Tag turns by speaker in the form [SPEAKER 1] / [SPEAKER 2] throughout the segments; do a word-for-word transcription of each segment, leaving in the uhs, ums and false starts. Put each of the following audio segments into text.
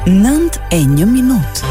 [SPEAKER 1] nëntë e një minutë.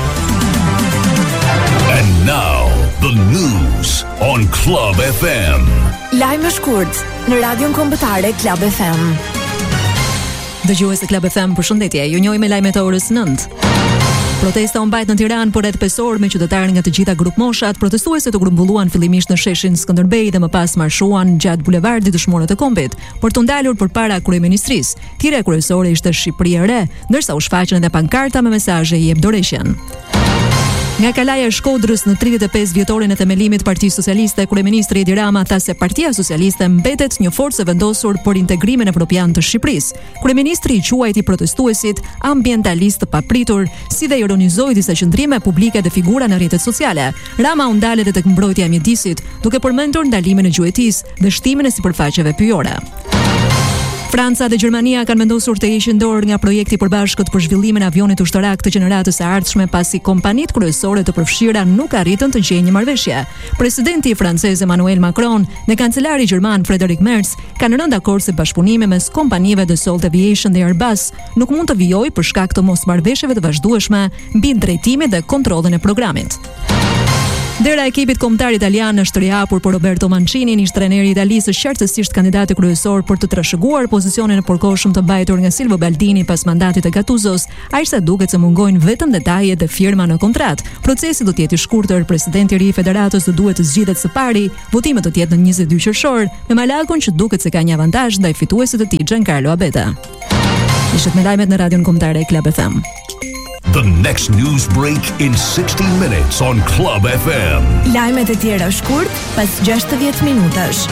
[SPEAKER 2] And now the news on Club F M.
[SPEAKER 3] Lajme shkurt në Radion Kombëtare Club F M.
[SPEAKER 4] Dëgjues e Club F M, përshëndetje. Ju njohim me lajmet e orës nëntë. Protesta u mbajt në Tiranë për rreth pesor me qytetarë nga të gjitha grup moshat. Protestuesit u grumbulluan fillimisht në sheshin Skënderbej dhe më pas marshuan gjatë bulevardit Dëshmorët e Kombit për të ndalur përpara kryeministrisë. Thirrja kryesore ishte Shqipëri e re, ndërsa u shfaqën edhe pankarta me mesazhe jep dorëshjen. Nga kalaja e Shkodrës në tridhjetë e pesë vjetorin e themelimit Partisë Socialiste, kryeministri Edi Rama tha se Partia Socialiste mbetet një forcë e vendosur për integrimin evropian të Shqipërisë. Kryeministri i quajti protestuesit ambientalist të papritur, si dhe ironizoi disa qëndrime publike dhe figura në rrjetet sociale. Rama u ndal edhe tek mbrojtja e mjedisit, duke përmendur ndalimin e gjuetisë dhe shtimin e sipërfaqeve pyjore. Franca dhe Gjermania kanë vendosur të heqin dorë nga projekti i përbashkët për zhvillimin e avionit ushtarak të gjeneratës së ardhshme pasi kompanitë kryesore të përfshira nuk arritën të gjejnë një marrëveshje. Presidenti francez Emmanuel Macron dhe kancelari gjerman Friedrich Merz kanë rënë dakord se bashkëpunimi mes kompanive Dassault Aviation dhe Airbus nuk mund të vijojë për shkak të mosmarrëveshjeve të vazhdueshme mbi drejtimin dhe kontrollin e programit. Dera e ekipit kombëtar italian është rihapur por Roberto Mancini, ish trajneri i Italisë, është qartësisht kandidati kryesor për të trashëguar pozicionin e përkohshëm të mbajtur nga Silvio Baldini pas mandatit të Gattusos, aq sa duket se mungojnë vetëm detajet dhe firma në kontratë. Procesi do të jetë i shkurtër, presidenti i ri i federatës do duhet të zgjidhet së pari, votimet do të jetë në njëzet e dy qershor, me Malakun që duket se ka një avantazh ndaj fituesit të tij Giancarlo Abeta. Ishit me lajmet në Radion Kombëtare Club F M.
[SPEAKER 2] The next news break in sixty minutes on Club F M.
[SPEAKER 3] Lajmet e tjera shkurt pas gjashtëdhjetë minutash.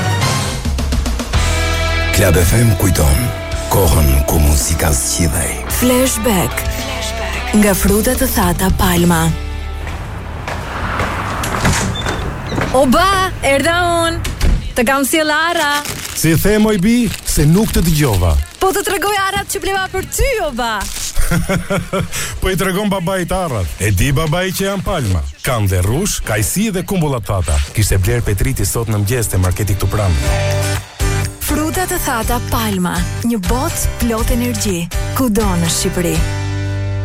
[SPEAKER 5] Club F M kujton kohën ku muzika zgjidhej.
[SPEAKER 3] Flashback. Nga frutat të thata Palma. Oba, erdha unë. Të kam sjell Ara.
[SPEAKER 6] Si the moj bi, se nuk të dëgjova.
[SPEAKER 3] Po të tregoj arat që bleva për ty, oba.
[SPEAKER 6] Po i tregon babait arrat. E di babai që janë Palma. Kanë dhe rrush, kajsi dhe kumbullat thata. Kishte bler Petriti sot në mëngjes te marketi këtu pranë.
[SPEAKER 3] Frutat të thata Palma, një botë plot energji, kudo në Shqipëri.